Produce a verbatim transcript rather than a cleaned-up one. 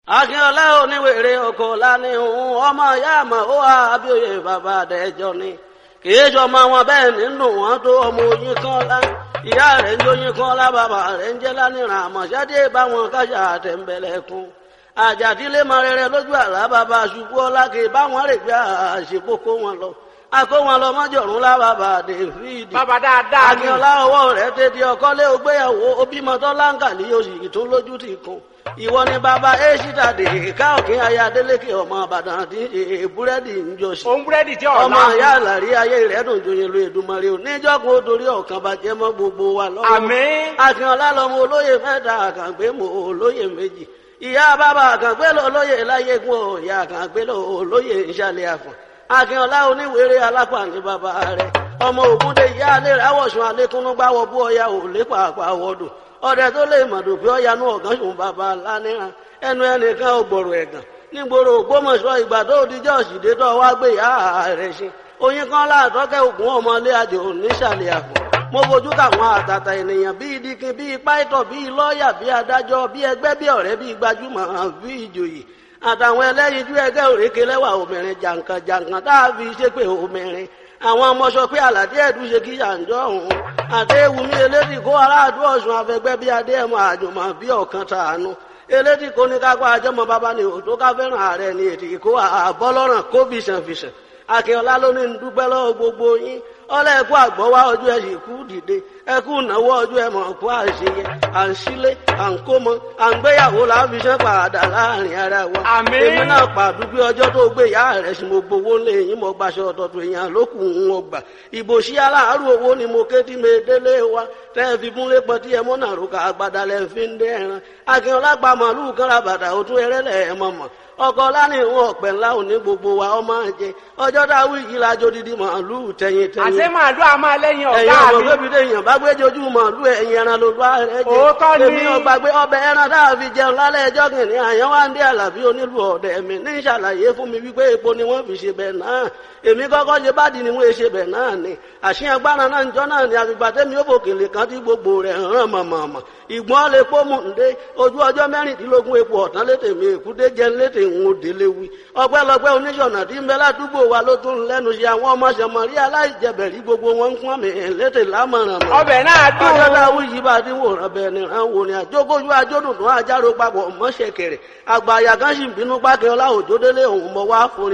Akínọlá oníwèrè ọkọ̀ lánìhun ọmọ ìyá àmọ́ ó wà Abíóyè bàbá àdẹ́jọ́ ni. Kìí ṣọmọ wọn bẹ́ẹ̀ nínú wọn tó ọmọ oyin kan lá. Ìyá rẹ̀ ń jóyin kan lá bàbá rẹ̀ ń jẹ́ lánìràn àmọ̀ṣádé báwọn káṣà àtẹ̀m̀bẹ̀lẹ̀kùn. Àjàdílé mọ rere lójú àlá bàbá ṣubú ọlá kì í báwọn rè gbé àṣepókó wọn lọ. Akó wọn lọ mọ́jọ̀rún lá bàbá David. Bàbá dáadáa ni. Akínọlá ọwọ́ rẹ̀ tètè ọkọ́lé ògbéyàwó obímọ láǹkà ní oṣù tó lójú ti kún. Ìwọ ni bàbá Èṣìtà dè ká òkín aya Adélékè ọmọ Ìbàdàn tí ń ṣe búrẹ́dì ń jọṣì. Òun búrẹ́dì tí ọ̀la. Ọmọ ìyá àlàrí ayé rẹ̀ dùn joyin lo Èdùmàrè ò níjọ́gun ó dorí ọ̀kan bàjẹ́ mọ́ gbogbo wa lọ́wọ́. Àmín. Akínọlá lọmọ olóyè mẹ́ta àkàngbé mọ olóyè méjì. Ìyá bàbá àkàngbé lọ olóyè láyégún ọ̀ ìyá àkàngbé lọ olóyè ìṣàlẹ̀ àfọ̀n. Akínọlá oníwèrè alápá ní bàbá rẹ̀. Ọmọ Ògúndé ìyá alẹ́ rẹ̀ àwọ̀sùn alékúnú gbáwọ̀ bú ọya ò lé pàápàá wọ́dù. Ọdẹ tó lè mọ̀dù pé ọya nú ọ̀gán sùn bàbá lánìràn. Ẹnu ẹnìkan ò gbọ̀rọ̀ ẹ̀gàn nígboro Ògbómọ̀ṣọ́ ìgbà tó dijọ́ òṣìdé tó wá gbé ìyá rẹ̀ ṣe oyin kan láàtọ́kẹ́ ògùn ọmọlé àjò nísàlẹ̀ àpò. Mo fojú káwọn àtàtà ènìyàn bíi dikin bíi páìtọ̀ bíi lọ́ọ̀yà bíi adájọ́ bíi ẹgbẹ́ bíi ọ̀rẹ́ bíi gbajúmọ̀ bíi ìjòyè àtàwọn ẹlẹ́yinjú ẹgbẹ́ òrékè lẹ́wà obìnrin jàǹkàn jàǹkàn tá a fi ṣépè obìnrin. Àwọn ọmọ sọ pé àlàdé ẹ̀dùn ṣe kí yàǹjọ́ òun àdéhùnmí elédì kó aráàdú Ọ̀ṣun afẹgbẹ́ bíi adéẹ̀mọ àjùmọ̀ bíi ọ̀kan tàánú elédì kò ní kápá àjọmọ bàbá ni òtó ká fẹ́ràn ààrẹ ni ètì kó àbọ́lọ́ràn kó fìṣànfìṣàn. Akínọlá ló ní ń dúpẹ́ lọ́wọ́ gbogbo yín ọlá ẹkú àgbọ́wá ọjọ́ ẹ̀ sì kú dìde ẹkú ìnáwó ọjọ́ ẹ̀ mọ̀ kú àṣeyẹ à ń sílé à ń kómọ à ń gbéyàwó láfiṣẹ́ padà láàrin ara wa. Àmín. Èmi náà pàdúgbé ọjọ́ tó gbé ìyá rẹ̀ sí mo gbowó lé yín mo gbaṣọ ọ̀tọ̀tọ̀ èèyàn lókù ń wọ́n gbà ìbò sí aláàárọ̀ owó ni mo ké tí mi délé wa tẹ́ fi múlé pọ̀ tí ẹ mọ́ náà rúkà àgbàdà lẹ́ fi ń dé ẹran. Akínọlá pa màálù kan ra bàtà òtún ẹrẹ́lẹ̀ ẹ̀ mọ̀mọ́ ọkọ̀ láni ìwọ̀n ọ̀pẹ̀ ńlá òní gbogbo wa ọmọ jẹ ọjọ́ dáwí yìí lájọ dídí màálù tẹ̀yìn tẹ̀yìn. Àṣé màálù a máa lẹ́yìn ọ̀gá mi. Ẹ̀yin ọmọ gbẹ́bídé èèyàn bá gbé jojú màálù ẹ̀yìn ẹran ló bá rẹ̀ jẹ. Òótọ́ ni. Èmi ọgbà gbé ọbẹ̀ ẹran tá a fi jẹun lálẹ́ ẹjọ́ kìnìún àyàn wá ń dé Àlàbí onílù ọ̀dẹ̀ mi ní ìṣàlàyé fún mi wípé epo ni wọ́n fi ṣe bẹ̀ náà. Èmi kọ́kọ́ ṣe bá di ni wọ́n ṣe bẹ̀ náà ni. Àṣìyàn gbára náà ń jọ náà ni àfìgbà tẹ́mi ó bòkèlè kan tí gbogbo rẹ̀ hàn mọ̀mọ̀mọ̀. Ìgbọ́n lè pọ́ mú ǹdé ojú ọjọ́ mẹ́rìndínlógún epo ọ̀tán létè mi èkúté jẹ́ létè ń délé wí. Ọpẹ́lọpẹ́ oníṣọ̀nà tí ń bẹ ládùúgbò wa ló tún lẹ́nu ṣe àwọn ọmọ ṣẹmọ̀rí aláìjẹbẹ̀rí gbogbo wọn ń pọ́n mi létè lámọ̀ràn mọ́. Ọbẹ̀ náà dùn. Ọjọ́ táwọn yìí bá dín wòran bẹ́ẹ̀ ni ràn wò ni àjókòjú ajódùn tó àjárò papọ̀ mọ́ṣẹ̀kẹ̀rẹ̀ àgbà àyà kan sì ń bínú pákẹ́ ọlá òjòdélé òun mọ́ wá fún